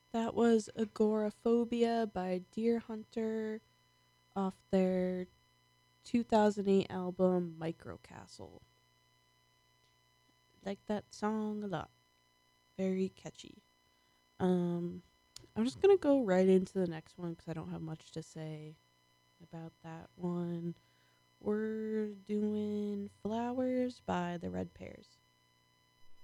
That was Agoraphobia by Deer Hunter off their 2008 album Microcastle. Like that song a lot. Very catchy. Um, I'm just gonna go right into the next one because I don't have much to say about that one. We're doing Flowers by the Red Pears.